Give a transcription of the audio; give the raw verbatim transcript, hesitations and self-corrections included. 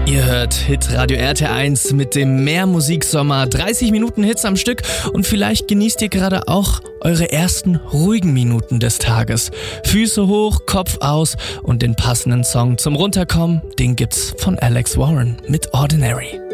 Ihr hört Hitradio R T eins mit dem Mehrmusiksommer. dreißig Minuten Hits am Stück und vielleicht genießt ihr gerade auch eure ersten ruhigen Minuten des Tages. Füße hoch, Kopf aus und den passenden Song zum Runterkommen, den gibt's von Alex Warren mit Ordinary.